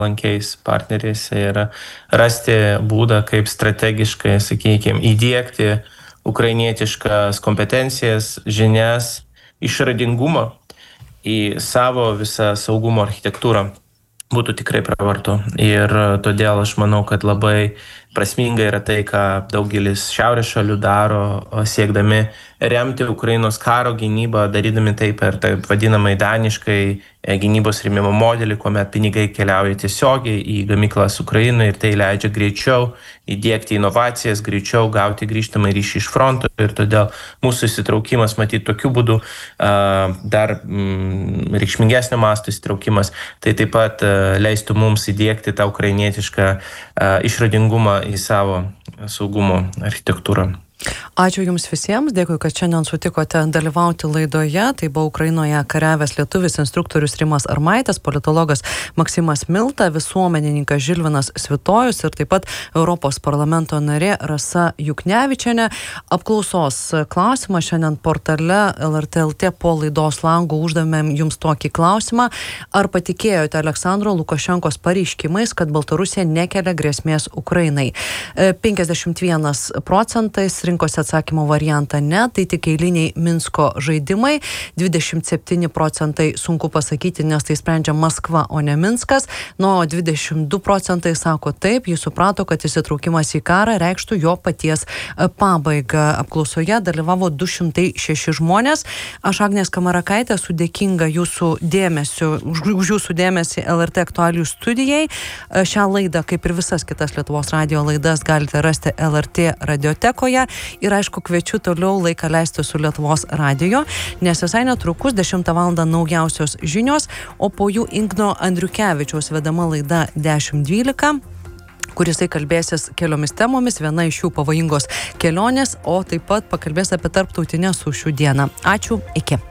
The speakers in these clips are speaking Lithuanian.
palankiais partneriais ir rasti būdą, kaip strategiškai, sakykime, įdiegti ukrainietiškas kompetencijas, žinias, išradingumą į savo visą saugumo architektūrą būtų tikrai pravartu. Ir todėl aš manau, kad labai prasminga yra tai, ką daugelis šiaurės šalių daro, siekdami remti Ukrainos karo gynybą, darydami tai per taip vadinamai daniškai gynybos rėmimo modelį, kuomet pinigai keliauja tiesiogiai į gamyklas Ukrainoje ir tai leidžia greičiau įdiegti inovacijas, greičiau gauti grįžtamą ryšį iš fronto ir todėl mūsų įsitraukimas, matyt, tokiu būdu dar reikšmingesnio masto įsitraukimas, tai taip pat leistų mums įdiegti tą ukrainietišką išradingumą į savo saugumo architektūrą. Ačiū Jums visiems, dėkui, kad šiandien sutikote dalyvauti laidoje. Tai buvo Ukrainoje kariavęs lietuvis instruktorius Rimas Armaitis, politologas Maksimas Milta, visuomenininkas Žilvinas Svitojus ir taip pat Europos parlamento narė Rasa Juknevičienė. Apklausos klausimą šiandien portale LRT.lt po laidos langų uždavėm Jums tokį klausimą. Ar patikėjote Aleksandro Lukašenkos pareiškimais, kad Baltarusija nekelia grėsmės Ukrainai? 51% rinkosi atsakymo variantą ne, tai tik eiliniai Minsko žaidimai, 27% sunku pasakyti, nes tai sprendžia Maskva, o ne Minskas, o 22% sako taip, jis suprato, kad įsitraukimas į karą reikštų jo paties pabaigą. Apklausoje dalyvavo 206 žmonės. Aš, Agnė Skamarakaitė, esu dėkinga jūsų dėmesiu, už jūsų dėmesį LRT aktualijų studijai. Šią laidą, kaip ir visas kitas Lietuvos radijo laidas, galite rasti LRT radiotekoje. Ir aišku, kviečiu toliau laiką leisti su Lietuvos radijo, nes visai netrukus 10 val. Naujausios žinios, o po jų Igno Andriukevičiaus vedama laida 10.12, kur jisai kalbėsis keliomis temomis, viena iš jų pavojingos kelionės, o taip pat pakalbės apie tarptautinę sušių dieną. Ačiū, iki.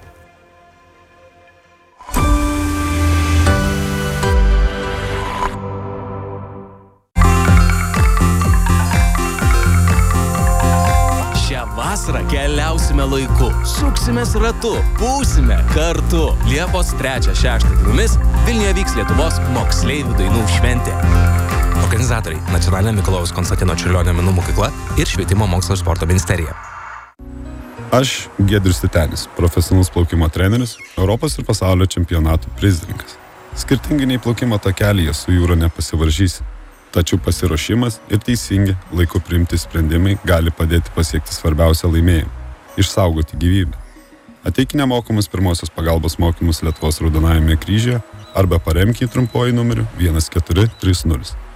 Vasarą keliausime laiku, suksimės ratu, būsime kartu. Liepos 3-6 dienomis Vilniuje vyks Lietuvos moksleivių dainų šventė. Organizatoriai – Nacionalinė Mikalojaus Konstantino Čiurlionio menų mokykla ir Švietimo mokslo ir sporto ministerija. Aš Giedrius Titenis, profesionalus plaukimo treneris, Europos ir pasaulio čempionatų prizininkas. Skirtingai nei plaukimo takelyje su jūra nepasivaržysi. Tačiau pasiruošimas ir teisingi laiku priimti sprendimai gali padėti pasiekti svarbiausią laimėjimą – išsaugoti gyvybę. Ateik nemokamus pirmosios pagalbos mokymus Lietuvos Raudonajame kryžiuje arba paremk jį trumpuoju numeriu 1430.